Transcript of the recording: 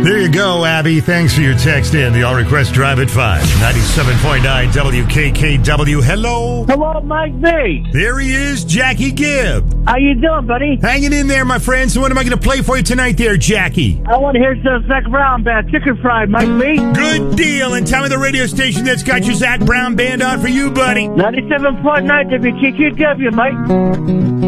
There you go, Abby. Thanks for your text in. The All Request Drive at 5. 97.9 WKKW. Hello. Hello, Mike B. There he is, Jackie Gibb. How you doing, buddy? Hanging in there, my friend. So what am I going to play for you tonight there, Jackie? I want to hear some Zach Brown Band, Chicken Fried, Mike B. Good deal. And tell me the radio station that's got your Zach Brown Band on for you, buddy. 97.9 WKKW, Mike.